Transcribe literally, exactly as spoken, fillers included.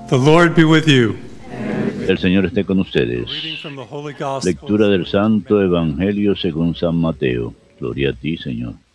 The Lord be with you. El Señor esté con ustedes. Reading from the Holy Gospel. Lectura del Santo Evangelio según San Mateo. Gloria a ti, Señor.